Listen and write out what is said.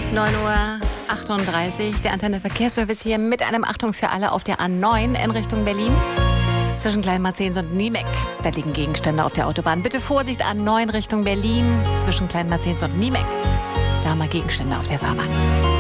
9:38 Uhr, der Antenne Verkehrsservice hier mit einem Achtung für alle auf der A9 in Richtung Berlin. Zwischen Kleinmarzens und Niemeck. Da liegen Gegenstände auf der Autobahn. Bitte Vorsicht, A9 Richtung Berlin. Zwischen Kleinmarzens und Niemeck. Da haben wir Gegenstände auf der Fahrbahn.